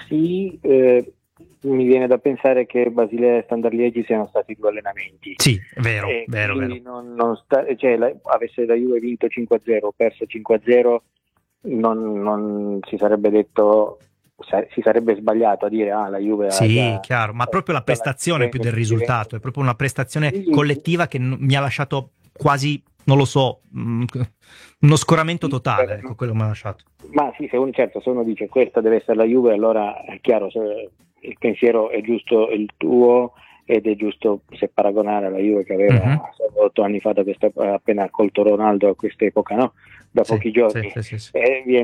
Sì, mi viene da pensare che Basilea e Standard Liegi siano stati 2 allenamenti. Sì, è vero, E vero, quindi vero. avesse la Juve vinto 5-0 o perso 5-0, non si sarebbe detto, si sarebbe sbagliato a dire la Juve ha Sì, già chiaro, ma proprio la la prestazione più del risultato, è proprio una prestazione sì, collettiva che mi ha lasciato quasi, non lo so, uno scoramento sì, totale, ecco, quello mi ha lasciato. ma sì, se uno dice questa deve essere la Juve, allora è chiaro, se il pensiero è giusto il tuo, ed è giusto se paragonare alla Juve che Mhm. aveva 8 anni fa, appena accolto Ronaldo a quest'epoca, no? Da Sì, pochi sì, giorni. sì, sì, sì.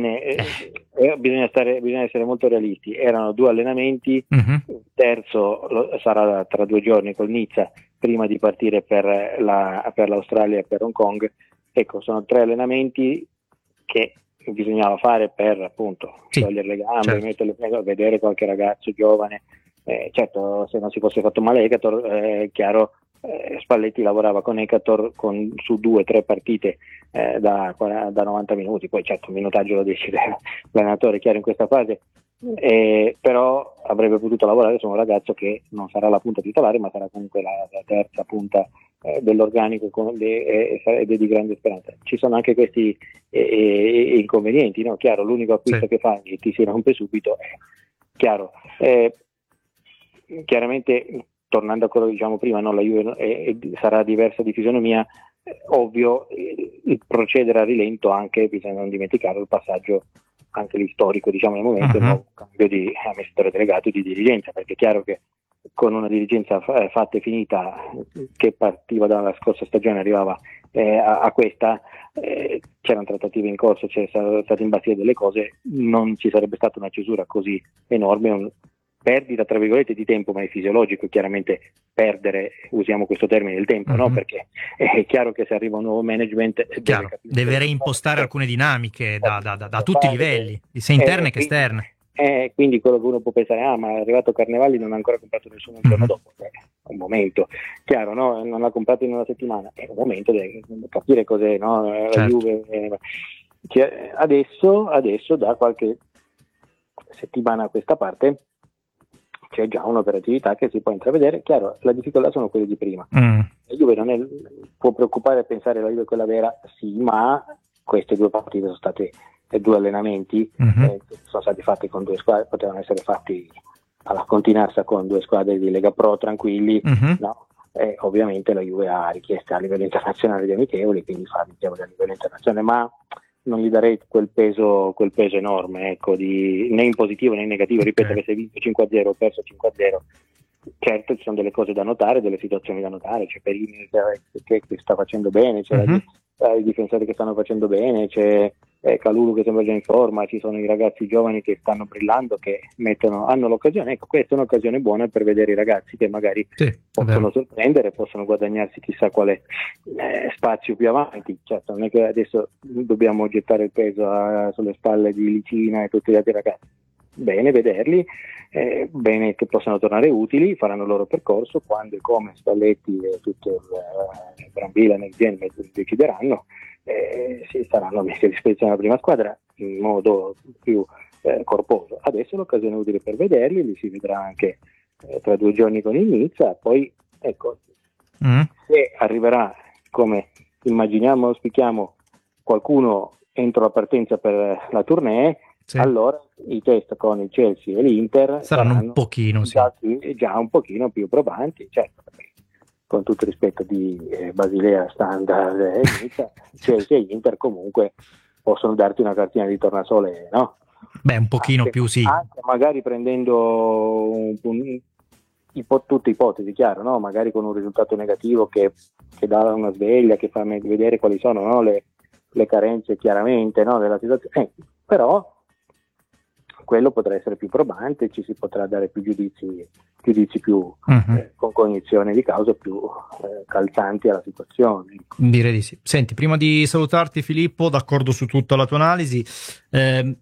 Bisogna essere molto realisti. Erano 2 allenamenti, Mhm. il terzo sarà tra 2 giorni col Nizza, prima di partire per l'Australia e per Hong Kong. Ecco, sono 3 allenamenti che bisognava fare per appunto Sì, sciogliere le gambe, certo. metterle, vedere qualche ragazzo giovane. Certo, se non si fosse fatto male Ekator, chiaro, Spalletti lavorava con Ekator su 2 o 3 partite da 90 minuti, poi certo il minutaggio lo decide l'allenatore, chiaro, in questa fase, però avrebbe potuto lavorare su un ragazzo che non sarà la punta titolare, ma sarà comunque la terza punta dell'organico, ed è di grande speranza. Ci sono anche questi inconvenienti, no? Chiaro, l'unico Sì. acquisto che fai ti si rompe subito, è chiaro. Chiaramente, tornando a quello che diciamo prima, no? La Juve sarà diversa di fisionomia, ovvio, il procedere a rilento, anche bisogna non dimenticare il passaggio anche lì storico, diciamo, nel momento, il Mhm. nuovo cambio di amministratore delegato e di dirigenza, perché è chiaro che con una dirigenza fatta e finita, che partiva dalla scorsa stagione, arrivava a questa, c'erano trattative in corso, c'erano state imbastire delle cose, non ci sarebbe stata una chiusura così enorme, perdita tra virgolette di tempo, ma è fisiologico chiaramente perdere, usiamo questo termine, il tempo, no? Mhm. Perché è chiaro che se arriva un nuovo management deve Chiaro, capire deve quello che reimpostare alcune dinamiche da da tutti i fare, livelli, sia interne che quindi, esterne. quindi quello che uno può pensare, ma è arrivato Carnevali, non ha ancora comprato nessuno il giorno Mhm. dopo, un momento, chiaro, no? Non l'ha comprato in una settimana, è un momento di capire cos'è, no? La Certo. Juve, adesso da qualche settimana a questa parte c'è già un'operatività che si può intravedere. Chiaro, la difficoltà sono quelle di prima. Mm. La Juve può preoccupare pensare la Juve quella vera, sì, ma queste 2 partite sono state 2 allenamenti, Mhm. sono stati fatti con 2 squadre, potevano essere fatti alla continassa con 2 squadre di Lega Pro tranquilli, Mhm. no? Ovviamente la Juve ha richieste a livello internazionale di amichevoli, quindi fa amichevoli a livello internazionale, ma non gli darei quel peso enorme, ecco, né in positivo né in negativo. Ripeto, Ok. avesse vinto 5-0 o perso 5-0, certo ci sono delle cose da notare, delle situazioni da notare, c'è Perini che sta facendo bene, c'è Mhm. i difensori che stanno facendo bene, c'è Kalulu che sembra già in forma, ci sono i ragazzi giovani che stanno brillando, che hanno l'occasione. Ecco, questa è un'occasione buona per vedere i ragazzi che magari Sì, è possono vero. sorprendere, possono guadagnarsi chissà quale spazio più avanti. Certo, non è che adesso dobbiamo gettare il peso sulle spalle di Licina e tutti gli altri ragazzi. Bene vederli, bene che possano tornare utili, faranno il loro percorso, quando e come Spalletti e tutto il Brambilla nel genere decideranno, si saranno messi a disposizione della prima squadra in modo più corposo. Adesso è l'occasione utile per vederli, li si vedrà anche tra 2 giorni con il Nizza, poi ecco, Mm. se arriverà, come immaginiamo, auspichiamo, qualcuno entro la partenza per la tournée, Sì. allora i test con il Chelsea e l'Inter Saranno un saranno pochino, sì. già un pochino più probanti, certo, con tutto il rispetto di Basilea, Standard e Nizza, Chelsea e Inter comunque possono darti una cartina di tornasole, no? Beh, un pochino più sì. Anche magari prendendo tutte ipotesi, chiaro, no? Magari con un risultato negativo che dà una sveglia, che fa vedere quali sono, no? le carenze chiaramente, no? della situazione, però quello potrà essere più probante, ci si potrà dare più giudizi più Mhm. con cognizione di causa, più calzanti alla situazione. Direi di sì. Senti, prima di salutarti, Filippo, d'accordo su tutta la tua analisi. ehm,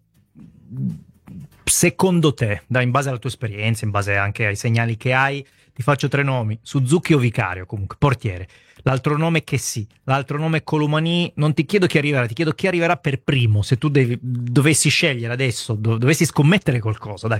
Secondo te, in base alla tua esperienza, in base anche ai segnali che hai, ti faccio 3 nomi: Suzuki o Vicario, comunque portiere. L'altro nome è Chessy, l'altro nome è Colomani. Non ti chiedo chi arriverà, ti chiedo chi arriverà per primo. Se tu dovessi scegliere adesso, dovessi scommettere qualcosa, dai,